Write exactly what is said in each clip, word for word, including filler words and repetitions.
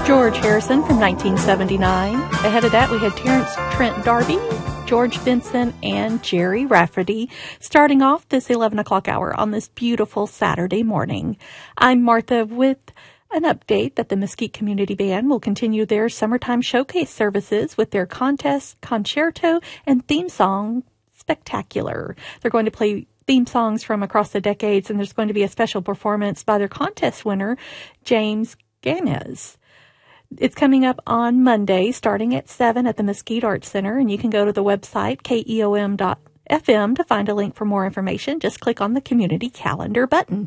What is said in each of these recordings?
George Harrison from nineteen seventy-nine. Ahead of that, we had Terrence Trent D'Arby, George Benson, and Jerry Rafferty, starting off this eleven o'clock hour on this beautiful Saturday morning. I'm Martha with an update that the Mesquite Community Band will continue their summertime showcase services with their contest, concerto, and theme song spectacular. They're going to play theme songs from across the decades, and there's going to be a special performance by their contest winner, James Gamez. It's coming up on Monday, starting at seven at the Mesquite Arts Center, and you can go to the website, K E O M dot F M, to find a link for more information. Just click on the Community Calendar button.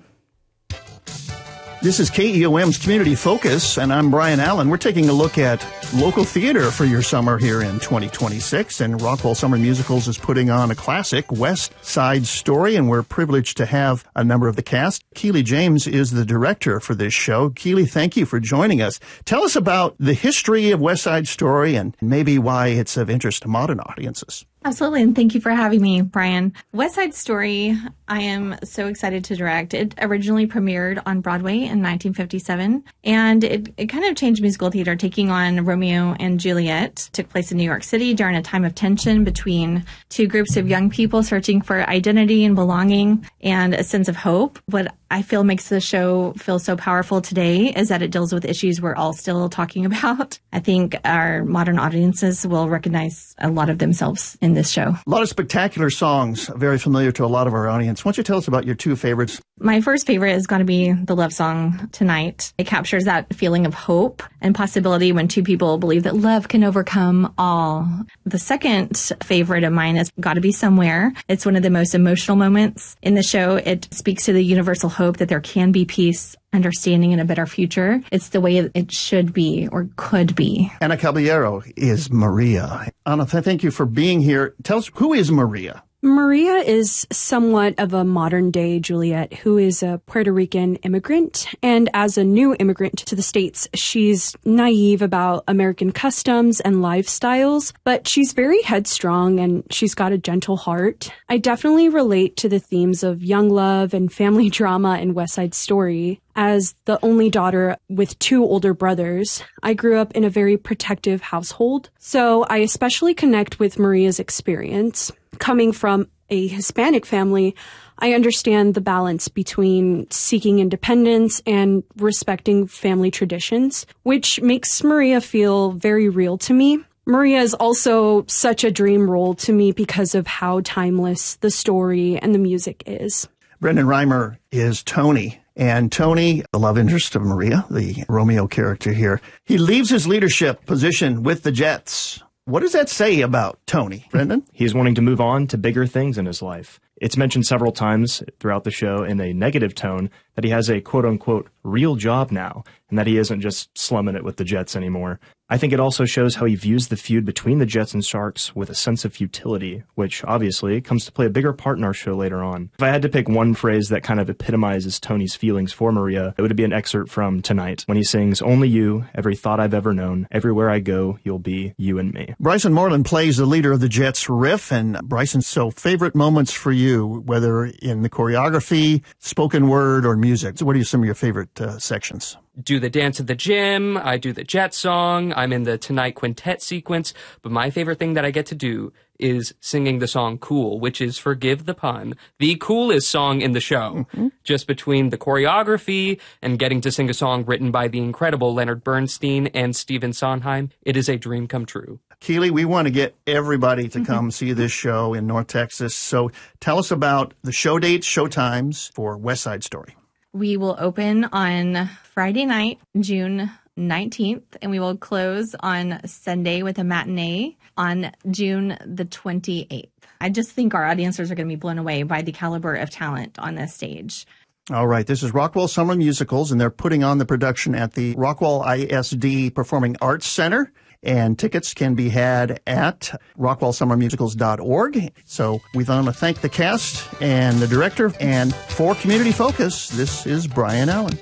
This is K E O M's Community Focus, and I'm Brian Allen. We're taking a look at local theater for your summer here in twenty twenty-six, and Rockwall Summer Musicals is putting on a classic, West Side Story, and we're privileged to have a number of the cast. Keely James is the director for this show. Keely, thank you for joining us. Tell us about the history of West Side Story and maybe why it's of interest to modern audiences. Absolutely, and thank you for having me, Brian. West Side Story, I am so excited to direct. It originally premiered on Broadway in nineteen fifty-seven, and it, it kind of changed musical theater, taking on Romeo and Juliet. It took place in New York City during a time of tension between two groups of young people searching for identity and belonging and a sense of hope. What I feel makes the show feel so powerful today is that it deals with issues we're all still talking about. I think our modern audiences will recognize a lot of themselves in this show. A lot of spectacular songs, very familiar to a lot of our audience. Why don't you tell us about your two favorites? My first favorite is going to be the love song Tonight. It captures that feeling of hope and possibility when two people believe that love can overcome all. The second favorite of mine has got to be Somewhere. It's one of the most emotional moments in the show. It speaks to the universal hope that there can be peace, understanding, and a better future. It's the way it should be or could be. Ana Caballero is Maria. Ana, thank you for being here. Tell us, who is Maria? Maria is somewhat of a modern-day Juliet, who is a Puerto Rican immigrant. And as a new immigrant to the States, she's naive about American customs and lifestyles, but she's very headstrong and she's got a gentle heart. I definitely relate to the themes of young love and family drama in West Side Story. As the only daughter with two older brothers, I grew up in a very protective household, so I especially connect with Maria's experience. Coming from a Hispanic family, I understand the balance between seeking independence and respecting family traditions, which makes Maria feel very real to me. Maria is also such a dream role to me because of how timeless the story and the music is. Brendan Reimer is Tony. And Tony, the love interest of Maria, the Romeo character here, he leaves his leadership position with the Jets. What does that say about Tony, Brendan? He's wanting to move on to bigger things in his life. It's mentioned several times throughout the show in a negative tone that he has a quote-unquote real job now and that he isn't just slumming it with the Jets anymore. I think it also shows how he views the feud between the Jets and Sharks with a sense of futility, which obviously comes to play a bigger part in our show later on. If I had to pick one phrase that kind of epitomizes Tony's feelings for Maria, it would be an excerpt from Tonight when he sings, "Only you, every thought I've ever known, everywhere I go, you'll be you and me." Bryson Moreland plays the leader of the Jets riff, and Bryson, so favorite moments for you, whether in the choreography, spoken word, or music. So what are some of your favorite uh, sections? Do the dance at the gym, I do the Jet song, I'm in the Tonight Quintet sequence, but my favorite thing that I get to do is singing the song Cool, which is, forgive the pun, the coolest song in the show. Mm-hmm. Just between the choreography and getting to sing a song written by the incredible Leonard Bernstein and Stephen Sondheim, it is a dream come true. Keely, we want to get everybody to come see this show in North Texas, so tell us about the show dates, show times for West Side Story. We will open on Friday night, June nineteenth, and we will close on Sunday with a matinee on June the twenty-eighth. I just think our audiences are going to be blown away by the caliber of talent on this stage. All right. This is Rockwall Summer Musicals, and they're putting on the production at the Rockwall I S D Performing Arts Center. And tickets can be had at rockwall summer musicals dot org. So we want to thank the cast and the director. And for Community Focus, this is Brian Allen.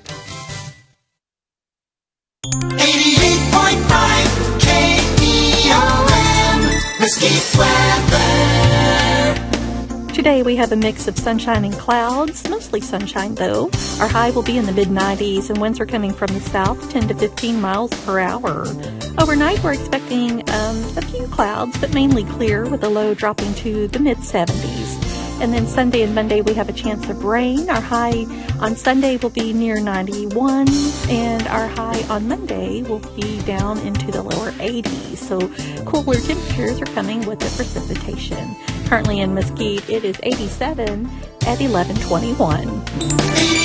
eighty-eight point five K E O M, Mesquite Weather. today we have a mix of sunshine and clouds, mostly sunshine though. Our high will be in the mid nineties and winds are coming from the south, ten to fifteen miles per hour. Overnight we're expecting um, a few clouds, but mainly clear with a low dropping to the mid seventies. And then Sunday and Monday we have a chance of rain. Our high on Sunday will be near ninety-one, and our high on Monday will be down into the lower eighties. So cooler temperatures are coming with the precipitation. Currently in Mesquite, it is eighty-seven at eleven twenty-one.